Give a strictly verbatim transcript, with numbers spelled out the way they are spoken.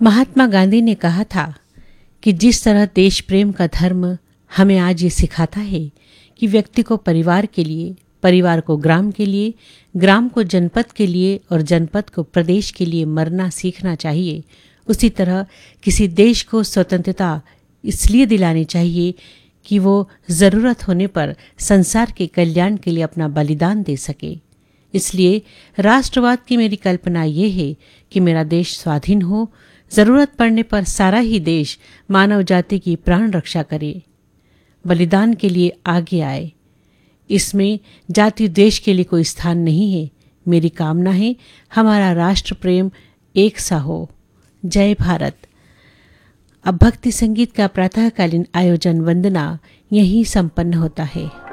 महात्मा गांधी ने कहा था कि जिस तरह देश प्रेम का धर्म हमें आज ये सिखाता है कि व्यक्ति को परिवार के लिए, परिवार को ग्राम के लिए, ग्राम को जनपद के लिए और जनपद को प्रदेश के लिए मरना सीखना चाहिए, उसी तरह किसी देश को स्वतंत्रता इसलिए दिलानी चाहिए कि वो ज़रूरत होने पर संसार के कल्याण के लिए अपना बलिदान दे सके। इसलिए राष्ट्रवाद की मेरी कल्पना ये है कि मेरा देश स्वाधीन हो, ज़रूरत पड़ने पर सारा ही देश मानव जाति की प्राण रक्षा करे, बलिदान के लिए आगे आए। इसमें जाति देश के लिए कोई स्थान नहीं है। मेरी कामना है हमारा राष्ट्र प्रेम एक सा हो। जय भारत। अब भक्ति संगीत का प्रातःकालीन आयोजन वंदना यहीं संपन्न होता है।